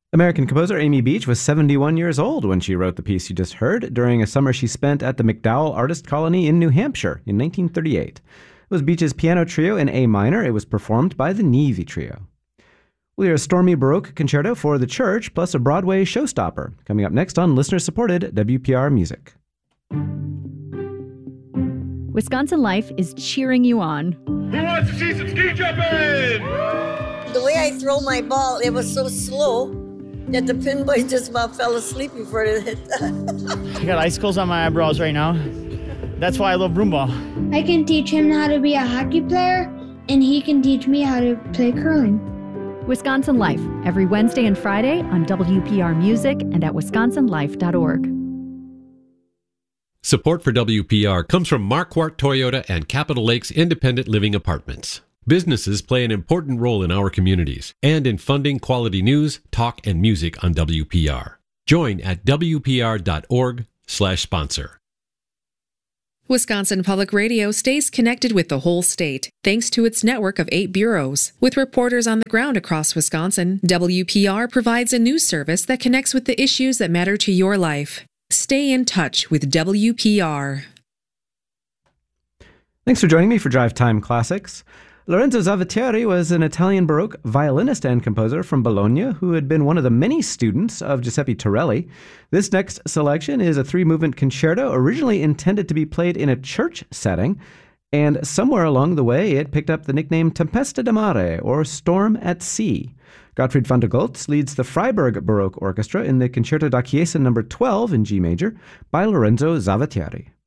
American composer Amy Beach was 71 years old when she wrote the piece you just heard during a summer she spent at the MacDowell Artist Colony in New Hampshire in 1938. It was Beach's piano trio in A minor. It was performed by the Neve Trio. We'll hear a stormy Baroque concerto for the church, plus a Broadway showstopper, coming up next on listener-supported WPR Music. Wisconsin Life is cheering you on. Who wants to see some ski jumping? The way I throw my ball, it was so slow that the pin boys just about fell asleep before it hit. I got icicles on my eyebrows right now. That's why I love broomball. I can teach him how to be a hockey player, and he can teach me how to play curling. Wisconsin Life, every Wednesday and Friday on WPR Music and at wisconsinlife.org. Support for WPR comes from Marquardt Toyota and Capitol Lakes Independent Living Apartments. Businesses play an important role in our communities and in funding quality news, talk, and music on WPR. Join at WPR.org/sponsor. Wisconsin Public Radio stays connected with the whole state, thanks to its network of 8 bureaus. With reporters on the ground across Wisconsin, WPR provides a news service that connects with the issues that matter to your life. Stay in touch with WPR. Thanks for joining me for Drive Time Classics. Lorenzo Zavatieri was an Italian Baroque violinist and composer from Bologna who had been one of the many students of Giuseppe Torelli. This next selection is a 3-movement concerto originally intended to be played in a church setting, and somewhere along the way it picked up the nickname Tempesta di Mare, or Storm at Sea. Gottfried van der Goltz leads the Freiburg Baroque Orchestra in the Concerto da Chiesa No. 12 in G major by Lorenzo Zavatieri.